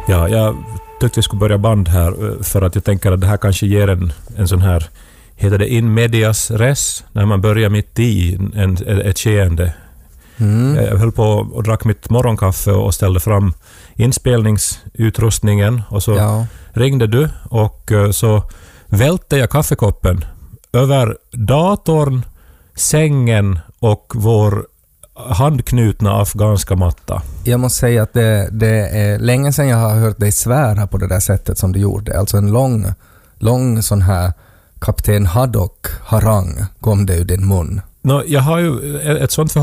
Ja, jag tyckte vi skulle börja band här för att jag tänker att det här kanske ger en sån här, heter det in medias res, när man börjar mitt i ett skeende. Jag höll på och drack mitt morgonkaffe och ställde fram inspelningsutrustningen och så ringde du och så välte jag kaffekoppen över datorn, sängen och vår handknutna afghanska matta. Jag måste säga att det är länge sedan jag har hört dig svära på det där sättet som du gjorde. Alltså en lång sån här Kapten Haddock-harang kom det ur din mun. Jag har ju ett sånt förhållande